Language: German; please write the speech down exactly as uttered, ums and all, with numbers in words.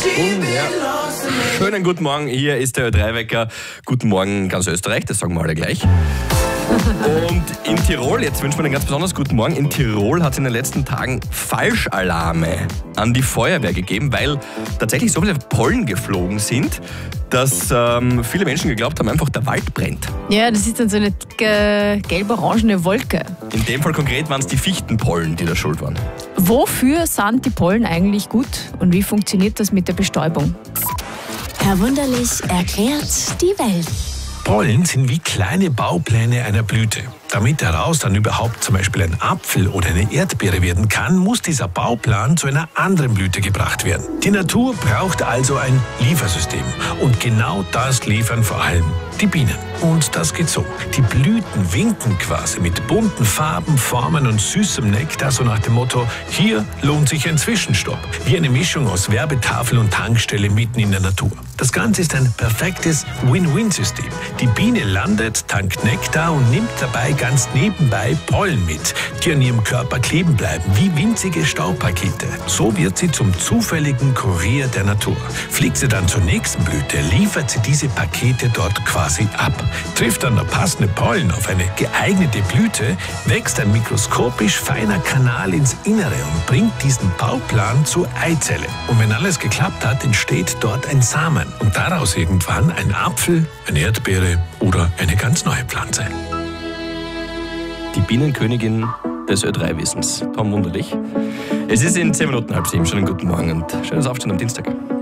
Schönen guten Morgen, hier ist der Ö drei Wecker. Guten Morgen ganz Österreich, das sagen wir alle gleich. Und in Tirol, jetzt wünschen wir einen ganz besonders guten Morgen, in Tirol hat es in den letzten Tagen Falschalarme an die Feuerwehr gegeben, weil tatsächlich so viele Pollen geflogen sind, dass ähm, viele Menschen geglaubt haben, einfach der Wald brennt. Ja, das ist dann so eine äh, gelb-orangene Wolke. In dem Fall konkret waren es die Fichtenpollen, die da schuld waren. Wofür sind die Pollen eigentlich gut und wie funktioniert das mit der Bestäubung? Herr Wunderlich erklärt die Welt. Pollen sind wie kleine Baupläne einer Blüte. Damit daraus dann überhaupt zum Beispiel ein Apfel oder eine Erdbeere werden kann, muss dieser Bauplan zu einer anderen Blüte gebracht werden. Die Natur braucht also ein Liefersystem. Und genau das liefern vor allem die Bienen. Und das geht so. Die Blüten winken quasi mit bunten Farben, Formen und süßem Nektar, so nach dem Motto, hier lohnt sich ein Zwischenstopp. Wie eine Mischung aus Werbetafel und Tankstelle mitten in der Natur. Das Ganze ist ein perfektes Win-Win-System. Die Biene landet, tankt Nektar und nimmt dabei ganz nebenbei Pollen mit, die an ihrem Körper kleben bleiben, wie winzige Staubpakete. So wird sie zum zufälligen Kurier der Natur. Fliegt sie dann zur nächsten Blüte, liefert sie diese Pakete dort quasi ab. Trifft dann der passende Pollen auf eine geeignete Blüte, wächst ein mikroskopisch feiner Kanal ins Innere und bringt diesen Bauplan zur Eizelle. Und wenn alles geklappt hat, entsteht dort ein Samen und daraus irgendwann ein Apfel, eine Erdbeere oder eine ganz neue Pflanze. Die Bienenkönigin des Ö drei Wissens, Tom Wunderlich. Es ist in zehn Minuten halb sieben. Schönen guten Morgen und schönes Aufstehen am Dienstag.